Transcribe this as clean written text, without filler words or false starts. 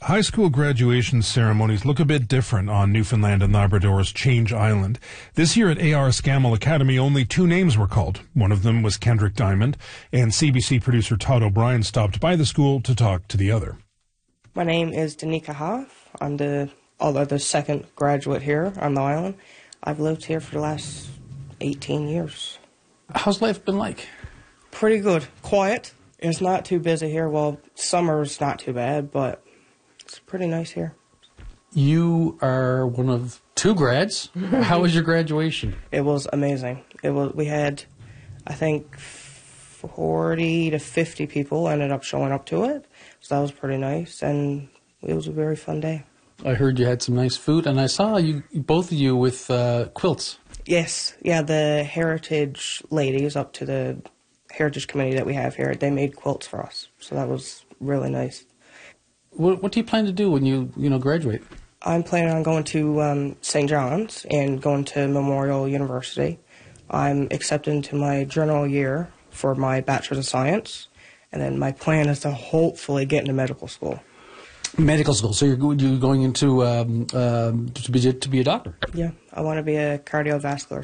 High school graduation ceremonies look a bit different on Newfoundland and Labrador's Change Island. This year at A.R. Scammell Academy, only 2 names were called. One of them was Kendrick Diamond, and CBC producer Todd O'Brien stopped by the school to talk to the other. My name is Danica Hoff. I'm the second graduate here on the island. I've lived here for the last 18 years. How's life been like? Pretty good. Quiet. It's not too busy here. Well, summer's not too bad, but it's pretty nice here. You are one of 2 grads. How was your graduation? It was amazing. We had, I think, 40 to 50 people ended up showing up to it. So that was pretty nice, and it was a very fun day. I heard you had some nice food, and I saw you, both of you, with quilts. Yes. Yeah, the Heritage ladies up to the Heritage Committee that we have here, they made quilts for us. So that was really nice. What do you plan to do when you graduate? I'm planning on going to St. John's and going to Memorial University. I'm accepted into my general year for my Bachelor's of Science, and then my plan is to hopefully get into medical school. Medical school. So you're going into to be a doctor? Yeah, I want to be a cardiovascular